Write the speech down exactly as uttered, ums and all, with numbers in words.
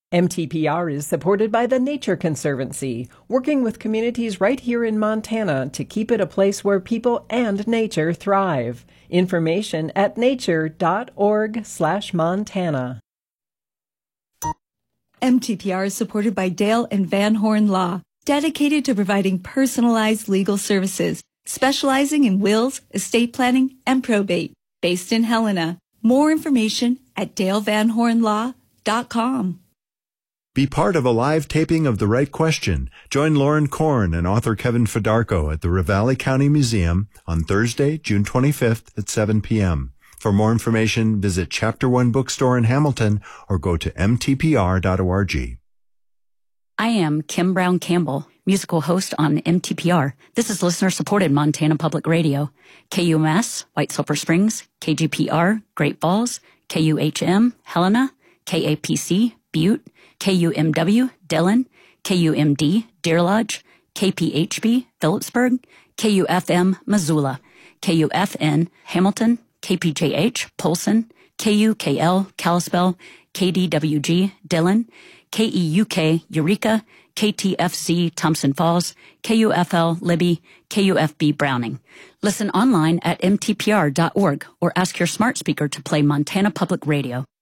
M T P R is supported by the Nature Conservancy, working with communities right here in Montana to keep it a place where people and nature thrive. Information at nature.org slash Montana. M T P R is supported by Dale and Van Horn Law, dedicated to providing personalized legal services, specializing in wills, estate planning, and probate. Based in Helena. More information at dale van horn law dot com. Be part of a live taping of The Right Question. Join Lauren Korn and author Kevin Fedarko at the Ravalli County Museum on Thursday, June twenty-fifth at seven p.m. For more information, visit Chapter One Bookstore in Hamilton or go to m t p r dot org. I am Kim Brown Campbell, musical host on M T P R. This is listener-supported Montana Public Radio. K U M S, White Sulphur Springs, K G P R, Great Falls, K U H M, Helena, K A P C, Butte, K U M W, Dillon, K U M D, Deer Lodge, K P H B, Phillipsburg, K U F M, Missoula, K U F N, Hamilton, K P J H, Polson, K U K L, Kalispell, K D W G, Dillon, K E U K, Eureka, K T F Z, Thompson Falls, K U F L, Libby, K U F B, Browning. Listen online at m t p r dot org or ask your smart speaker to play Montana Public Radio.